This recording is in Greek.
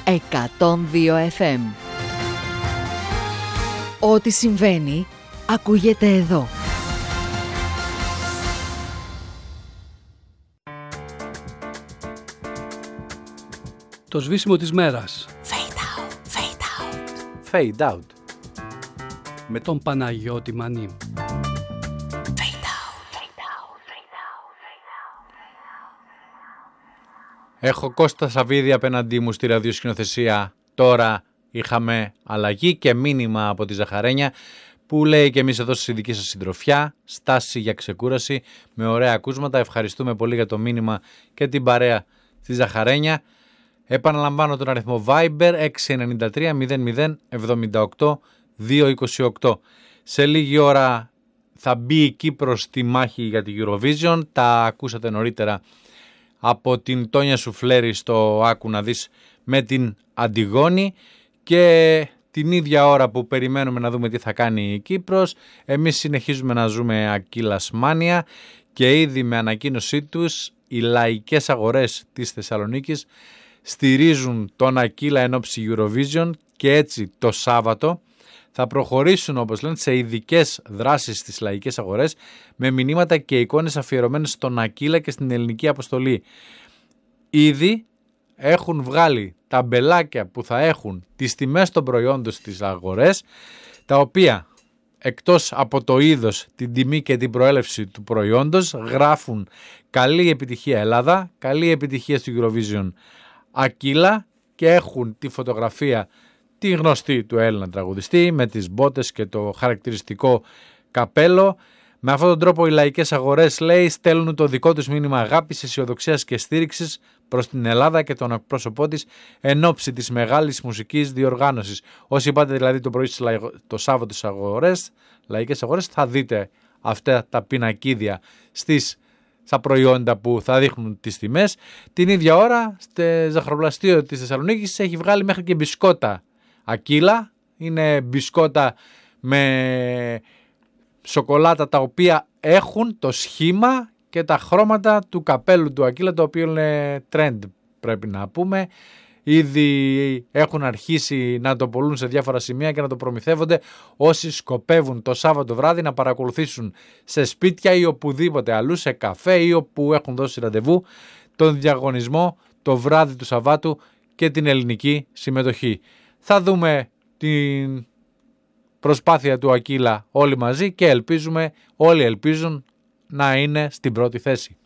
102 FM. Ό,τι συμβαίνει, ακούγεται εδώ. Το σβήσιμο της μέρας. Fade out, fade out. Fade out. Με τον Παναγιώτη Μανί. Έχω Κώστα Σαββίδη απέναντί μου στη ραδιοσκηνοθεσία. Τώρα είχαμε αλλαγή και μήνυμα από τη Ζαχαρένια που λέει και εμείς εδώ στη δική σας συντροφιά, στάση για ξεκούραση με ωραία ακούσματα. Ευχαριστούμε πολύ για το μήνυμα και την παρέα στη Ζαχαρένια. Επαναλαμβάνω τον αριθμό Viber 693 00 78 228. Σε λίγη ώρα θα μπει η Κύπρος στη μάχη για την Eurovision. Τα ακούσατε νωρίτερα από την Τόνια Σουφλέρη στο Άκου να δεις με την Αντιγόνη, και την ίδια ώρα που περιμένουμε να δούμε τι θα κάνει η Κύπρος, εμείς συνεχίζουμε να ζούμε Ακύλας Μάνια, και ήδη με ανακοίνωσή τους οι λαϊκές αγορές της Θεσσαλονίκης στηρίζουν τον Ακύλα εν ώψη Eurovision, και έτσι το Σάββατο θα προχωρήσουν, όπως λένε, σε ειδικές δράσεις στις λαϊκές αγορές με μηνύματα και εικόνες αφιερωμένες στον Ακύλα και στην ελληνική αποστολή. Ήδη έχουν βγάλει ταμπελάκια που θα έχουν τις τιμές των προϊόντων στις αγορές, τα οποία εκτός από το είδος, την τιμή και την προέλευση του προϊόντος γράφουν καλή επιτυχία Ελλάδα, καλή επιτυχία στο Eurovision Ακύλα, και έχουν τη φωτογραφία τη γνωστή του Έλληνα τραγουδιστή με τις μπότες και το χαρακτηριστικό καπέλο. Με αυτόν τον τρόπο οι λαϊκές αγορές, λέει, στέλνουν το δικό τους μήνυμα αγάπης, αισιοδοξίας και στήριξης προς την Ελλάδα και τον εκπρόσωπό της εν ώψη της μεγάλης μουσικής διοργάνωσης. Όσοι πάτε δηλαδή το πρωί το Σάββατο στις αγορές, λαϊκές αγορές, θα δείτε αυτά τα πινακίδια στα προϊόντα που θα δείχνουν τις τιμές. Την ίδια ώρα, στο ζαχαροπλαστείο της Θεσσαλονίκης έχει βγάλει μέχρι και μπισκότα Ακύλα. Είναι μπισκότα με σοκολάτα, τα οποία έχουν το σχήμα και τα χρώματα του καπέλου του Ακύλα, το οποίο είναι trend, πρέπει να πούμε. Ήδη έχουν αρχίσει να το πωλούν σε διάφορα σημεία και να το προμηθεύονται όσοι σκοπεύουν το Σάββατο βράδυ να παρακολουθήσουν σε σπίτια ή οπουδήποτε αλλού, σε καφέ ή όπου έχουν δώσει ραντεβού, τον διαγωνισμό το βράδυ του Σαββάτου και την ελληνική συμμετοχή. Θα δούμε την προσπάθεια του Ακύλα όλοι μαζί και όλοι ελπίζουν να είναι στην πρώτη θέση.